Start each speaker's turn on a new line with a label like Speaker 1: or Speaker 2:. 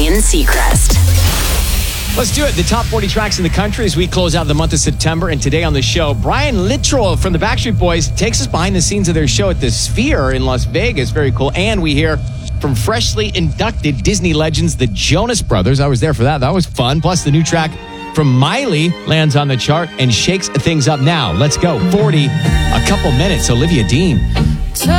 Speaker 1: Ryan Seacrest.
Speaker 2: Let's do it. The top 40 tracks in the country as we close out the month of September. And today on the show, Brian Littrell from the Backstreet Boys takes us behind the scenes of their show at the Sphere in Las Vegas. Very cool. And we hear from freshly inducted Disney legends, the Jonas Brothers. I was there for that. That was fun. Plus, the new track from Miley lands on the chart and shakes things up. Now, let's go. 40, a couple minutes. Olivia Dean.